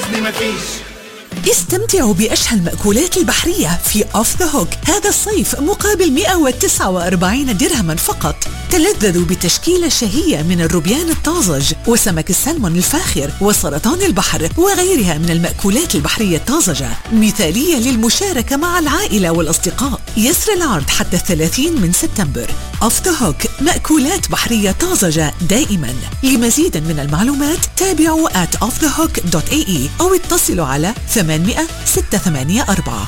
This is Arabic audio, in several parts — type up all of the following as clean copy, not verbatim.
وزن مفيش. استمتعوا بأشهى المأكولات البحرية في أوف ذا هوك هذا الصيف مقابل 149 درهما فقط. تلذذوا بتشكيلة شهية من الروبيان الطازج وسمك السلمون الفاخر وسرطان البحر وغيرها من المأكولات البحرية الطازجة، مثالية للمشاركة مع العائلة والأصدقاء. يسر العرض حتى 30 من سبتمبر. أوف ذا هوك، مأكولات بحرية طازجة دائما. لمزيد من المعلومات تابعوا @offthehook.ae أو اتصلوا على 800 684.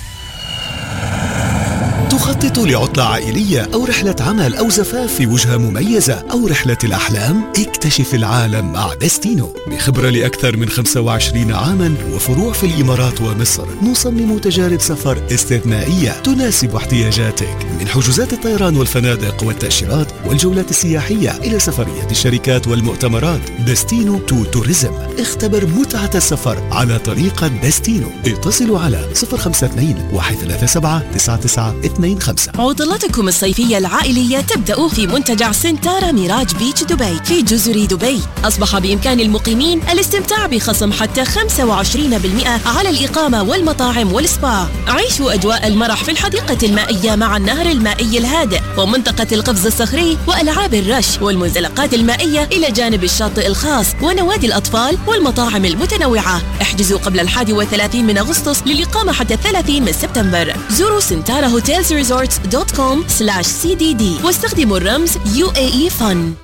تخطط لعطلة عائلية أو رحلة عمل أو زفاف في وجهة مميزة أو رحلة الأحلام؟ اكتشف العالم مع دستينو. بخبرة لأكثر من 25 عاما وفروع في الإمارات ومصر، نصمم تجارب سفر استثنائية تناسب احتياجاتك، من حجوزات الطيران والفنادق والتأشيرات والجولات السياحية إلى سفريات الشركات والمؤتمرات. دستينو تو توريزم. اختبر متعة السفر على طريقة دستينو. اتصلوا على 052 137 9925. عطلتكم الصيفية العائلية تبدأ في منتجع سنتارا ميراج بيتش دبي في جزر دبي. أصبح بإمكان المقيمين الاستمتاع بخصم حتى 25% على الإقامة والمطاعم والسبا. عيشوا أجواء المرح في الحديقة المائية مع النهر المائي الهادئ ومنطقة القفز الصخري وألعاب الرش والمنزلقات المائية إلى جانب الشاطئ الخاص ونوادي الأطفال والمطاعم المتنوعة. احجزوا قبل 31 من أغسطس للإقامة حتى 30 من سبتمبر. زوروا سنتارا هوتيلز resorts.com/cdd واستخدموا الرمز UAE Fun.